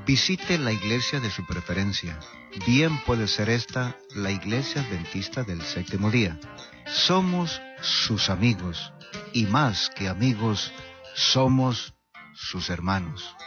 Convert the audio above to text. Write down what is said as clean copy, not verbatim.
Visite la iglesia de su preferencia. Bien puede ser esta la Iglesia Adventista del Séptimo Día. Somos sus amigos y más que amigos, somos sus hermanos.